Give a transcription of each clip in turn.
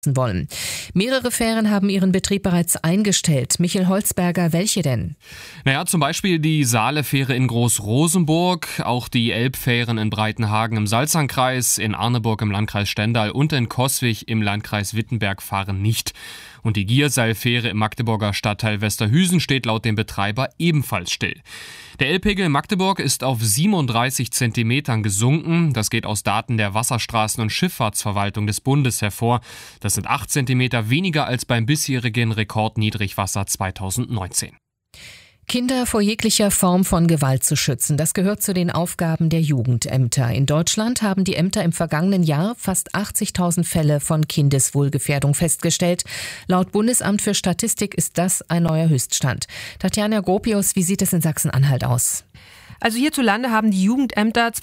wollen. Mehrere Fähren haben ihren Betrieb bereits eingestellt. Michael Holzberger, welche denn? Zum Beispiel die Saale-Fähre in Groß-Rosenburg, auch die Elbfähren in Breitenhagen im Salzernkreis, in Arneburg im Landkreis Stendal und in Coswig im Landkreis Wittenberg fahren nicht. Und die Gierseilfähre im Magdeburger Stadtteil Westerhüsen steht laut dem Betreiber ebenfalls still. Der Elbpegel in Magdeburg ist auf 37 Zentimetern gesunken. Das geht aus Daten der Wasserstraßen- und Schifffahrtsverwaltung des Bundes hervor. Das sind 8 Zentimeter weniger als beim bisherigen Rekordniedrigwasser 2019. Kinder vor jeglicher Form von Gewalt zu schützen, das gehört zu den Aufgaben der Jugendämter. In Deutschland haben die Ämter im vergangenen Jahr fast 80.000 Fälle von Kindeswohlgefährdung festgestellt. Laut Bundesamt für Statistik ist das ein neuer Höchststand. Tatjana Gropius, wie sieht es in Sachsen-Anhalt aus? Also hierzulande haben die Jugendämter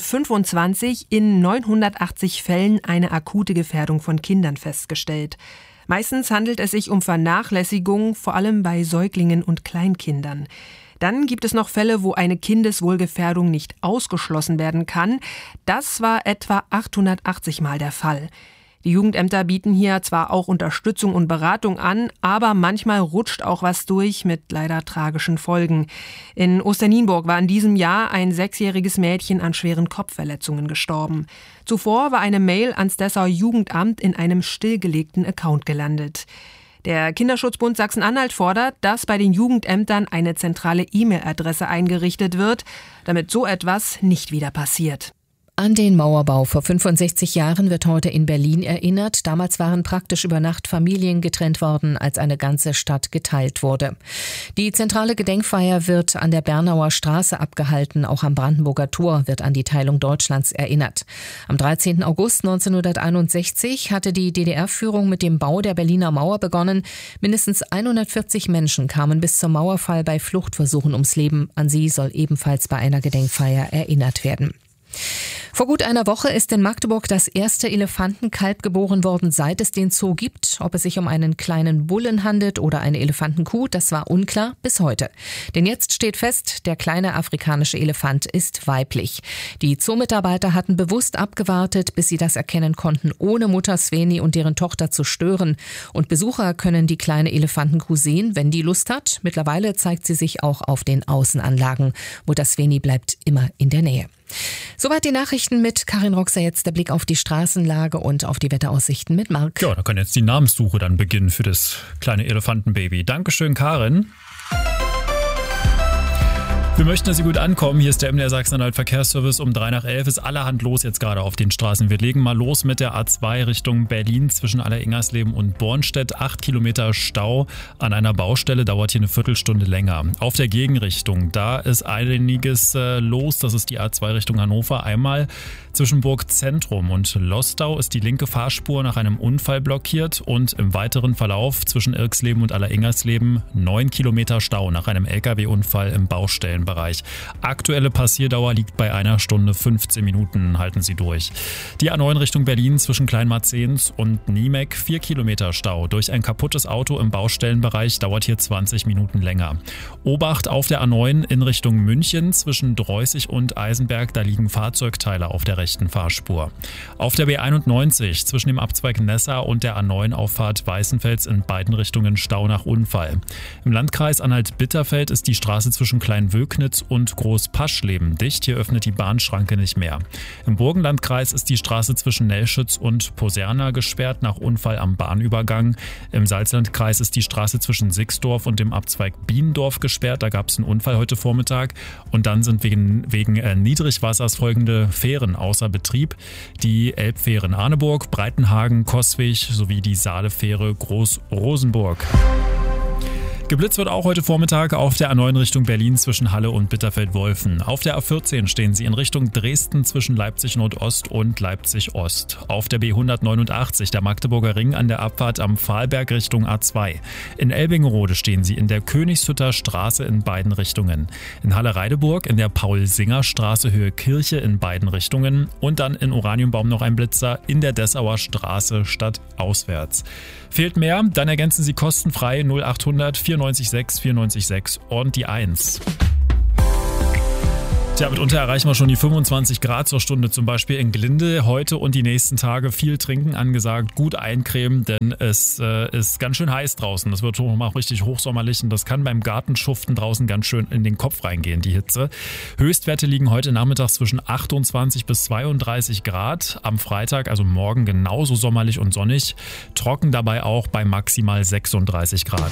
2025 in 980 Fällen eine akute Gefährdung von Kindern festgestellt. Meistens handelt es sich um Vernachlässigung, vor allem bei Säuglingen und Kleinkindern. Dann gibt es noch Fälle, wo eine Kindeswohlgefährdung nicht ausgeschlossen werden kann. Das war etwa 880 Mal der Fall. Die Jugendämter bieten hier zwar auch Unterstützung und Beratung an, aber manchmal rutscht auch was durch mit leider tragischen Folgen. In Osternienburg war in diesem Jahr ein 6-jähriges Mädchen an schweren Kopfverletzungen gestorben. Zuvor war eine Mail ans Dessauer Jugendamt in einem stillgelegten Account gelandet. Der Kinderschutzbund Sachsen-Anhalt fordert, dass bei den Jugendämtern eine zentrale E-Mail-Adresse eingerichtet wird, damit so etwas nicht wieder passiert. An den Mauerbau vor 65 Jahren wird heute in Berlin erinnert. Damals waren praktisch über Nacht Familien getrennt worden, als eine ganze Stadt geteilt wurde. Die zentrale Gedenkfeier wird an der Bernauer Straße abgehalten. Auch am Brandenburger Tor wird an die Teilung Deutschlands erinnert. Am 13. August 1961 hatte die DDR-Führung mit dem Bau der Berliner Mauer begonnen. Mindestens 140 Menschen kamen bis zum Mauerfall bei Fluchtversuchen ums Leben. An sie soll ebenfalls bei einer Gedenkfeier erinnert werden. Vor gut einer Woche ist in Magdeburg das erste Elefantenkalb geboren worden, seit es den Zoo gibt. Ob es sich um einen kleinen Bullen handelt oder eine Elefantenkuh, das war unklar bis heute. Denn jetzt steht fest, der kleine afrikanische Elefant ist weiblich. Die Zoomitarbeiter hatten bewusst abgewartet, bis sie das erkennen konnten, ohne Mutter Sveni und deren Tochter zu stören. Und Besucher können die kleine Elefantenkuh sehen, wenn die Lust hat. Mittlerweile zeigt sie sich auch auf den Außenanlagen. Mutter Sveni bleibt immer in der Nähe. Soweit die Nachrichten mit Karin Roxer. Jetzt der Blick auf die Straßenlage und auf die Wetteraussichten mit Marc. Ja, da kann jetzt die Namenssuche dann beginnen für das kleine Elefantenbaby. Dankeschön, Karin. Wir möchten, dass Sie gut ankommen. Hier ist der MDR Sachsen-Anhalt Verkehrsservice. Um 11:03 ist allerhand los jetzt gerade auf den Straßen. Wir legen mal los mit der A2 Richtung Berlin zwischen Aller-Ingersleben und Bornstedt. 8 Kilometer Stau an einer Baustelle, dauert hier eine Viertelstunde länger. Auf der Gegenrichtung, da ist einiges los. Das ist die A2 Richtung Hannover. Einmal zwischen Burg Zentrum und Lostau ist die linke Fahrspur nach einem Unfall blockiert. Und im weiteren Verlauf zwischen Irksleben und Aller-Ingersleben 9 Kilometer Stau nach einem LKW-Unfall im Baustellenbereich. Aktuelle Passierdauer liegt bei 1 Stunde 15 Minuten, halten Sie durch. Die A9 Richtung Berlin zwischen Kleinmarzens und Niemek, 4 Kilometer Stau. Durch ein kaputtes Auto im Baustellenbereich dauert hier 20 Minuten länger. Obacht auf der A9 in Richtung München zwischen Dreußig und Eisenberg, da liegen Fahrzeugteile auf der rechten Fahrspur. Auf der B91 zwischen dem Abzweig Nessa und der A9 Auffahrt Weißenfels in beiden Richtungen Stau nach Unfall. Im Landkreis Anhalt-Bitterfeld ist die Straße zwischen Kleinwöcknitz und Großpaschleben dicht. Hier öffnet die Bahnschranke nicht mehr. Im Burgenlandkreis ist die Straße zwischen Nelschütz und Poserna gesperrt nach Unfall am Bahnübergang. Im Salzlandkreis ist die Straße zwischen Sixdorf und dem Abzweig Bienendorf gesperrt. Da gab es einen Unfall heute Vormittag. Und dann sind wegen Niedrigwassers folgende Fähren außer Betrieb. Die Elbfähren Arneburg, Breitenhagen, Coswig sowie die Saale-Fähre Groß-Rosenburg. Geblitzt wird auch heute Vormittag auf der A9 Richtung Berlin zwischen Halle und Bitterfeld-Wolfen. Auf der A14 stehen Sie in Richtung Dresden zwischen Leipzig Nordost und Leipzig Ost. Auf der B189, der Magdeburger Ring an der Abfahrt am Pfahlberg Richtung A2. In Elbingerode stehen Sie in der Königshütter Straße in beiden Richtungen. In Halle-Reideburg in der Paul-Singer-Straße Höhe Kirche in beiden Richtungen. Und dann in Oranienbaum noch ein Blitzer in der Dessauer Straße stadtauswärts. Fehlt mehr? Dann ergänzen Sie kostenfrei 0800 94 6 94 6 und die 1. Tja, mitunter erreichen wir schon die 25 Grad zur Stunde, zum Beispiel in Glinde. Heute und die nächsten Tage viel trinken angesagt, gut eincremen, denn es ist ganz schön heiß draußen. Das wird schon auch richtig hochsommerlich und das kann beim Gartenschuften draußen ganz schön in den Kopf reingehen, die Hitze. Höchstwerte liegen heute Nachmittag zwischen 28 bis 32 Grad. Am Freitag, also morgen, genauso sommerlich und sonnig. Trocken dabei auch bei maximal 36 Grad.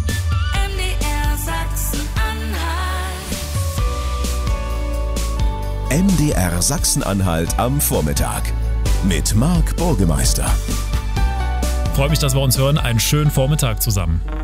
MDR Sachsen-Anhalt am Vormittag mit Marc Burgemeister. Freue mich, dass wir uns hören. Einen schönen Vormittag zusammen.